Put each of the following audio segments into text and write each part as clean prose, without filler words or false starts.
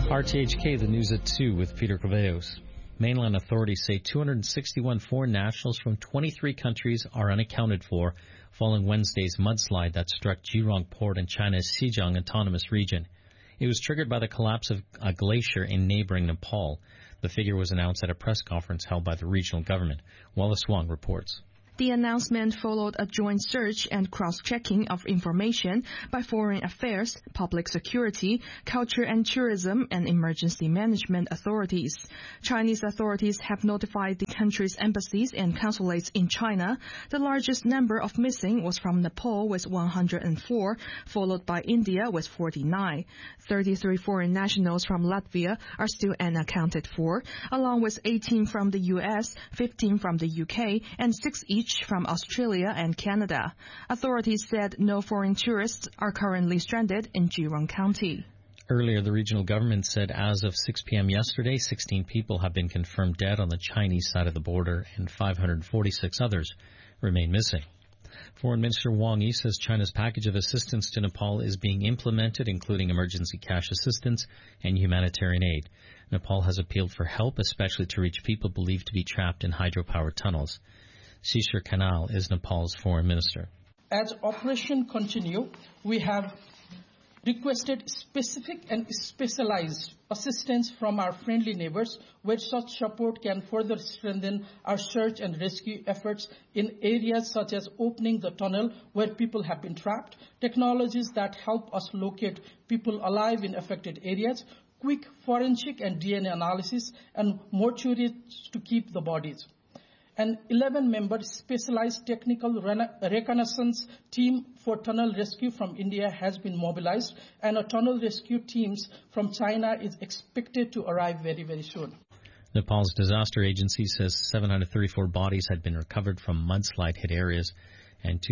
RTHK, the news at 2 with Peter Caballos. Mainland authorities say 261 foreign nationals from 23 countries are unaccounted for following Wednesday's mudslide that struck Jurong Port in China's Xinjiang Autonomous Region. It was triggered by the collapse of a glacier in neighboring Nepal. The figure was announced at a press conference held by the regional government. Wallace Wong reports. The announcement followed a joint search and cross-checking of information by Foreign Affairs, Public Security, Culture and Tourism, and Emergency Management authorities. Chinese authorities have notified the country's embassies and consulates in China. The largest number of missing was from Nepal with 104, followed by India with 49. 33 foreign nationals from Latvia are still unaccounted for, along with 18 from the U.S., 15 from the U.K., and 6 each from Australia and Canada. Authorities said no foreign tourists are currently stranded in Jurong County. Earlier, the regional government said as of 6 p.m. yesterday, 16 people have been confirmed dead on the Chinese side of the border and 546 others remain missing. Foreign Minister Wang Yi says China's package of assistance to Nepal is being implemented, including emergency cash assistance and humanitarian aid. Nepal has appealed for help, especially to reach people believed to be trapped in hydropower tunnels. Shishir Kanal is Nepal's foreign minister. As operation continue, we have requested specific and specialized assistance from our friendly neighbors, where such support can further strengthen our search and rescue efforts in areas such as opening the tunnel where people have been trapped, technologies that help us locate people alive in affected areas, quick forensic and DNA analysis, and mortuaries to keep the bodies. An 11-member specialized technical reconnaissance team for tunnel rescue from India has been mobilized, and a tunnel rescue teams from China is expected to arrive very, very soon. Nepal's disaster agency says 734 bodies had been recovered from mudslide-hit areas, and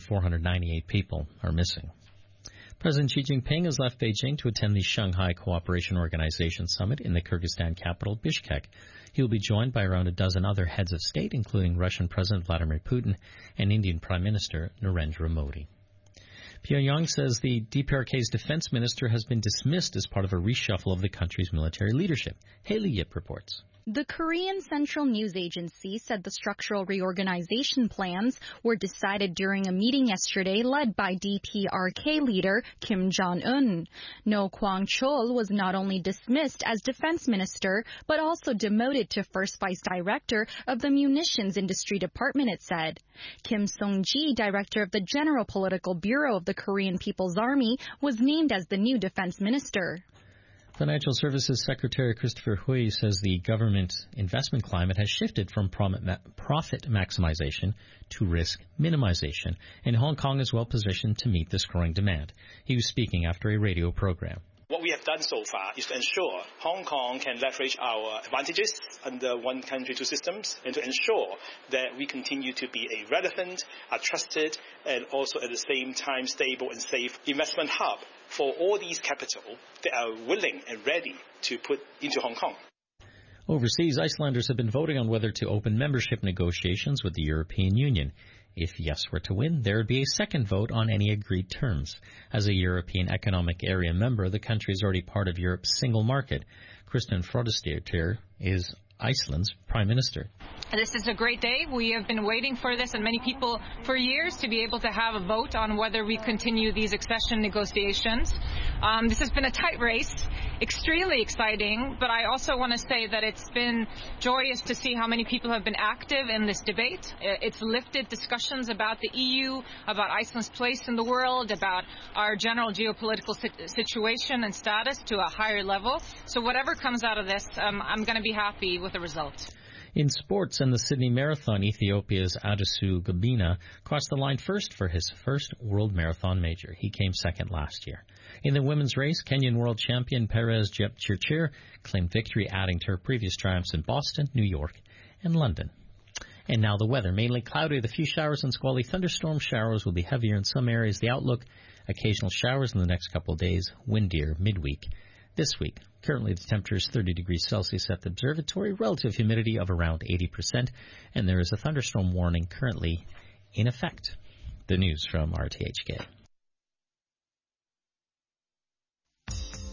2,498 people are missing. President Xi Jinping has left Beijing to attend the Shanghai Cooperation Organization Summit in the Kyrgyzstan capital, Bishkek. He will be joined by around a dozen other heads of state, including Russian President Vladimir Putin and Indian Prime Minister Narendra Modi. Pyongyang says the DPRK's defense minister has been dismissed as part of a reshuffle of the country's military leadership. Haley Yip reports. The Korean Central News Agency said the structural reorganization plans were decided during a meeting yesterday led by DPRK leader Kim Jong-un. No Kwang-chol was not only dismissed as defense minister, but also demoted to first vice director of the munitions industry department, it said. Kim Sung-ji, director of the General Political Bureau of the Korean People's Army, was named as the new defense minister. Financial Services Secretary Christopher Hui says the government investment climate has shifted from profit maximization to risk minimization, and Hong Kong is well positioned to meet this growing demand. He was speaking after a radio program. What we have done so far is to ensure Hong Kong can leverage our advantages under one country, two systems, and to ensure that we continue to be a relevant, a trusted, and also at the same time stable and safe investment hub for all these capital that are willing and ready to put into Hong Kong. Overseas, Icelanders have been voting on whether to open membership negotiations with the European Union. If yes were to win, there would be a second vote on any agreed terms. As a European Economic Area member, the country is already part of Europe's single market. Kristen Frostadóttir is Iceland's Prime Minister. This is a great day. We have been waiting for this, and many people for years, to be able to have a vote on whether we continue these accession negotiations. This has been a tight race, extremely exciting, but I also want to say that it's been joyous to see how many people have been active in this debate. It's lifted discussions about the EU, about Iceland's place in the world, about our general geopolitical situation and status to a higher level. So whatever comes out of this, I'm going to be happy with the result. In sports and the Sydney Marathon, Ethiopia's Adisu Gabina crossed the line first for his first World Marathon major. He came second last year. In the women's race, Kenyan world champion Perez Jepchirchir claimed victory, adding to her previous triumphs in Boston, New York, and London. And now the weather. Mainly cloudy with a few showers and squally. Thunderstorm showers will be heavier in some areas. The outlook, occasional showers in the next couple of days, windier midweek. This week, currently the temperature is 30 degrees Celsius at the observatory, relative humidity of around 80%, and there is a thunderstorm warning currently in effect. The news from RTHK.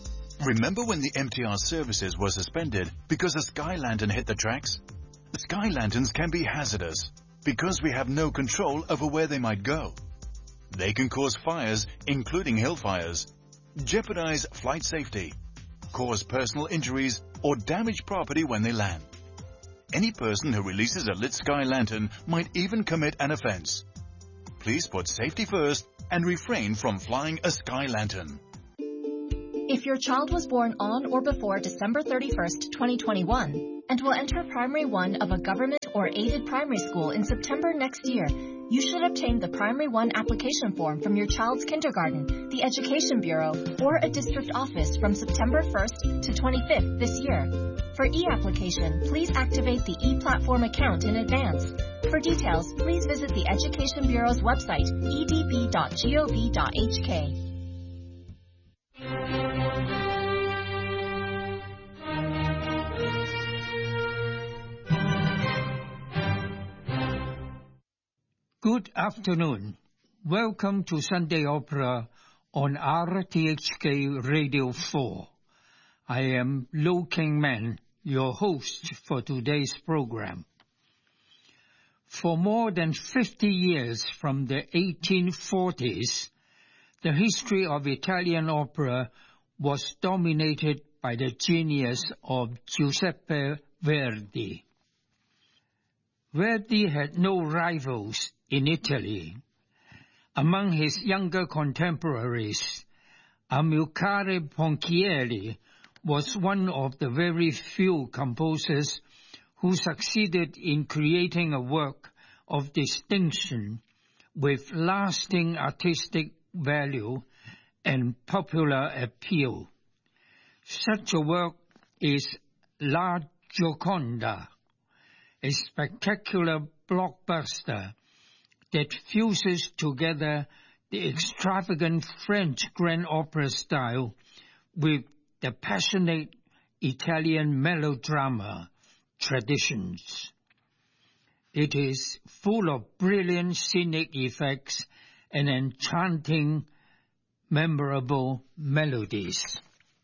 Remember when the MTR services were suspended because a sky lantern hit the tracks? Sky lanterns can be hazardous because we have no control over where they might go. They can cause fires, including hill fires, jeopardize flight safety, cause personal injuries, or damage property when they land. Any person who releases a lit sky lantern might even commit an offense. Please put safety first and refrain from flying a sky lantern. If your child was born on or before December 31st, 2021, and will enter Primary 1 of a government or aided primary school in September next year, you should obtain the Primary 1 application form from your child's kindergarten, the Education Bureau, or a district office from September 1st to 25th this year. For e-application, please activate the e-platform account in advance. For details, please visit the Education Bureau's website, edb.gov.hk. Good afternoon. Welcome to Sunday Opera on RTHK Radio 4. I am Lo Keng Man, your host for today's program. For more than 50 years from the 1840s, the history of Italian opera was dominated by the genius of Giuseppe Verdi. Verdi had no rivals in Italy. Among his younger contemporaries, Amilcare Ponchielli was one of the very few composers who succeeded in creating a work of distinction with lasting artistic value and popular appeal. Such a work is La Gioconda, a spectacular blockbuster that fuses together the extravagant French grand opera style with the passionate Italian melodrama traditions. It is full of brilliant scenic effects and enchanting, memorable melodies.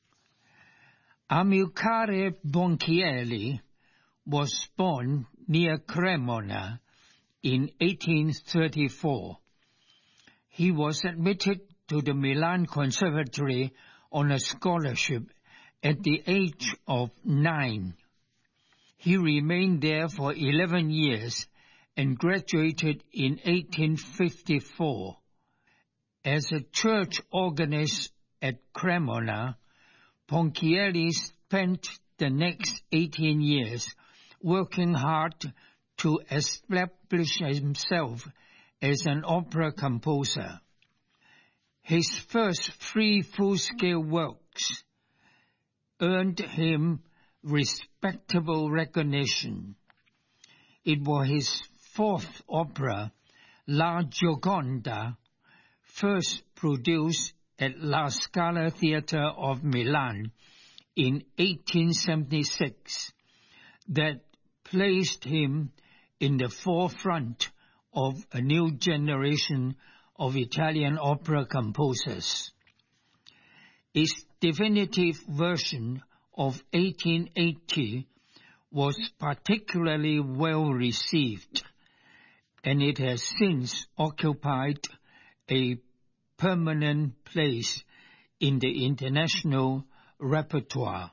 Amilcare Ponchielli was born near Cremona in 1834. He was admitted to the Milan Conservatory on a scholarship at the age of 9. He remained there for 11 years and graduated in 1854. As a church organist at Cremona, Ponchielli spent the next 18 years working hard to establish himself as an opera composer. His first 3 full-scale works earned him respectable recognition. It was his 4th opera, La Gioconda, first produced at La Scala Theatre of Milan in 1876, that placed him in the forefront of a new generation of Italian opera composers. Its definitive version of 1880 was particularly well received, and it has since occupied a permanent place in the international repertoire.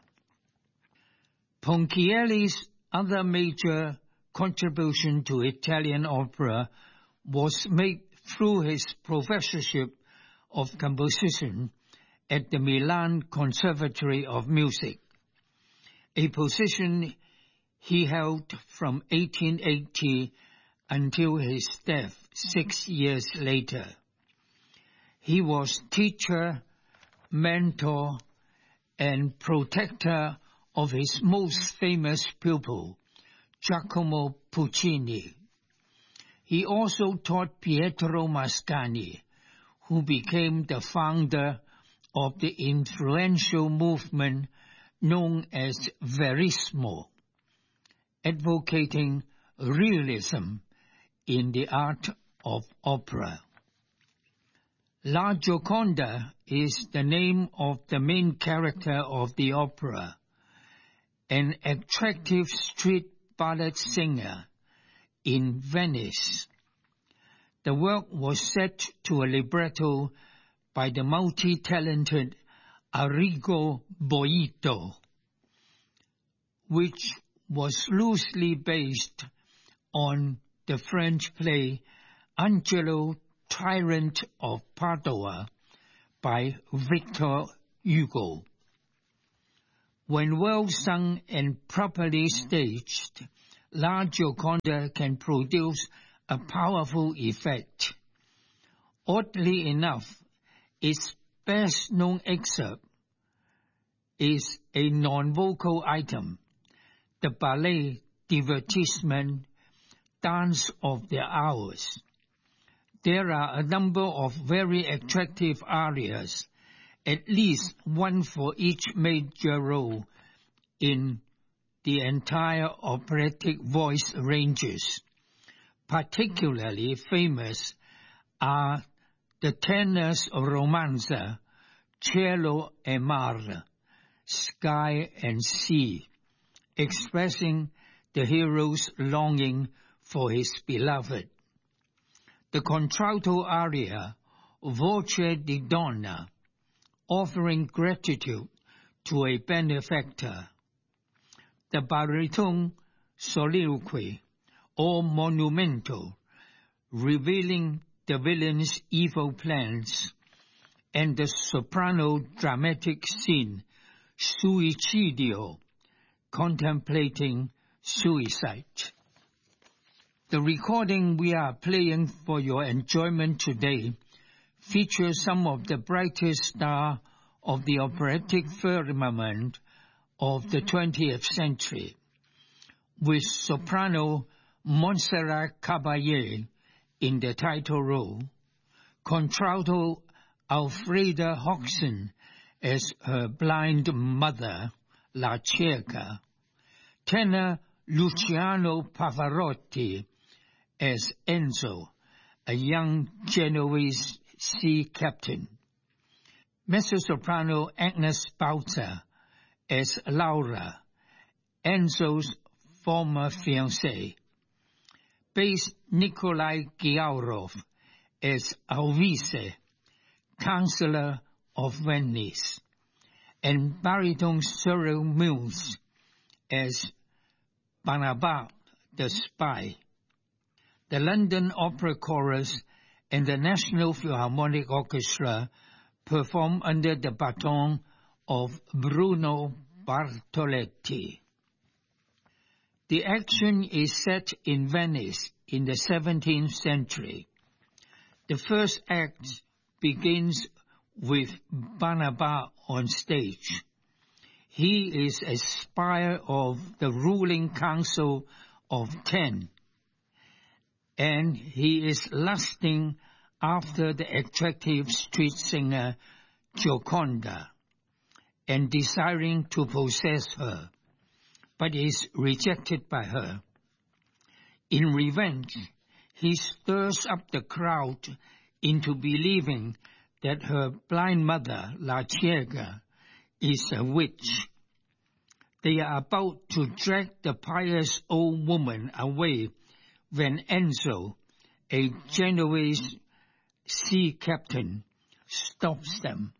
Ponchielli's other major contribution to Italian opera was made through his professorship of composition at the Milan Conservatory of Music, a position he held from 1880 until his death 6 years later. He was teacher, mentor, and protector of his most famous pupil, Giacomo Puccini. He also taught Pietro Mascagni, who became the founder of the influential movement known as Verismo, advocating realism in the art of opera. La Gioconda is the name of the main character of the opera, an attractive street ballad singer in Venice. The work was set to a libretto by the multi-talented Arrigo Boito, which was loosely based on the French play Angelo, Tyrant of Padua by Victor Hugo. When well sung and properly staged, La Gioconda can produce a powerful effect. Oddly enough, its best-known excerpt is a non-vocal item, the ballet divertissement Dance of the Hours. There are a number of very attractive arias, at least one for each major role in the entire operatic voice ranges. Particularly famous are the tenors romanza, Cielo e Mare, Sky and Sea, expressing the hero's longing for his beloved. The contralto aria, Voce di Donna, offering gratitude to a benefactor. The baritone soliloquy, or monumento, revealing the villain's evil plans, and the soprano dramatic scene, Suicidio, contemplating suicide. The recording we are playing for your enjoyment today features some of the brightest stars of the operatic firmament of the 20th century, with soprano Montserrat Caballé in the title role, contralto Alfreda Hodgson as her blind mother, La Cieca, tenor Luciano Pavarotti as Enzo, a young Genoese sea captain, mezzo-soprano Agnes Bauza as Laura, Enzo's former fiancée, bass Nikolai Giaurov as Alvise, Councillor of Venice, and baritone Cyril Mills as Barnabas the Spy. The London Opera Chorus and the National Philharmonic Orchestra perform under the baton of Bruno Bartoletti. The action is set in Venice in the 17th century. The first act begins with Barnabas on stage. He is a spy of the ruling council of 10, and he is lusting after the attractive street singer Gioconda and desiring to possess her, but is rejected by her. In revenge, he stirs up the crowd into believing that her blind mother, La Cieca, is a witch. They are about to drag the pious old woman away when Enzo, a Genoese sea captain, stops them.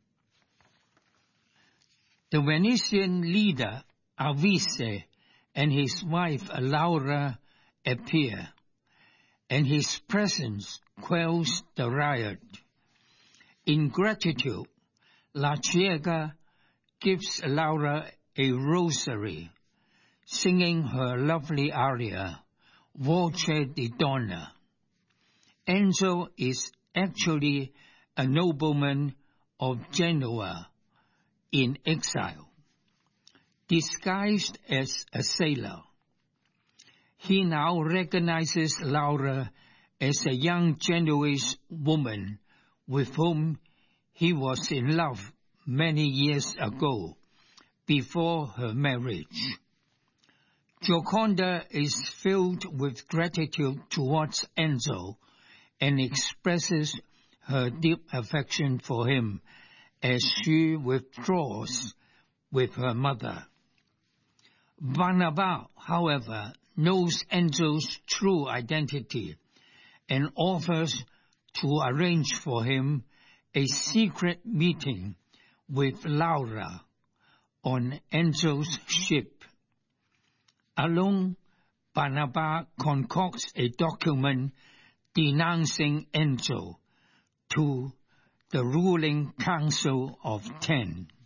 The Venetian leader, Alvise, and his wife, Laura, appear, and his presence quells the riot. In gratitude, La Cieca gives Laura a rosary, singing her lovely aria, Voce di Donna. Enzo is actually a nobleman of Genoa in exile, disguised as a sailor. He now recognizes Laura as a young Genoese woman with whom he was in love many years ago, before her marriage. Gioconda is filled with gratitude towards Enzo and expresses her deep affection for him as she withdraws with her mother. Barnaba, however, knows Enzo's true identity and offers to arrange for him a secret meeting with Laura on Enzo's ship. Alone, Barnaba concocts a document denouncing Enzo to the ruling Council of 10.